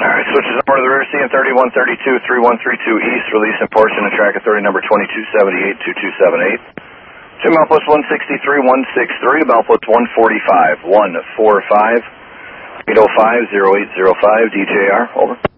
All right, switches over to the rear, CN 3132, 3132 East, release and portion of track authority number 2278, 2278. To Malpost 163, 163, Malpost 145, 145, 805, 0805, DJR, over.